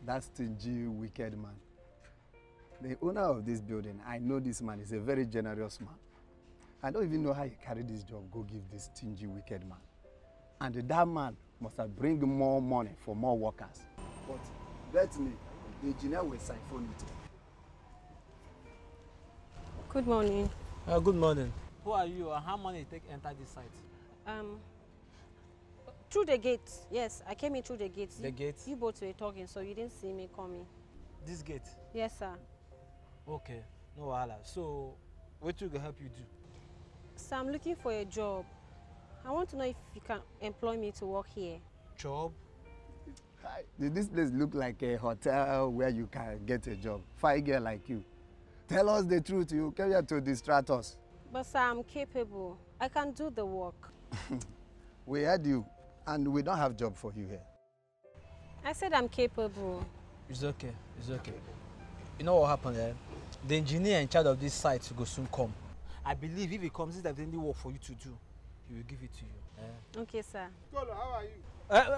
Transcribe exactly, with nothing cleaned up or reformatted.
that stingy, wicked man. The owner of this building, I know this man is a very generous man. I don't even know how he carried this job, go give this stingy, wicked man. And that man must have bring more money for more workers. But bet me, the engineer will siphon it. Good morning. Uh, good morning. Who are you and how money you take enter this site? Um, through the gate. Yes, I came in through the gate. The you, gate? You both were talking, so you didn't see me coming. This gate? Yes, sir. Okay, no wahala. So, what will help you do? So I'm looking for a job. I want to know if you can employ me to work here. Job? Hi. This place look like a hotel where you can get a job. Fine girl like you. Tell us the truth, you came here to distract us. But sir, I'm capable. I can do the work. We heard you, and we don't have job for you here. I said I'm capable. It's okay, it's okay. You know what happened there? Eh? The engineer in charge of this site will soon come. I believe if he comes, this is the only work for you to do. He will give it to you. Eh? Okay, sir. Kolo, how are you? Uh,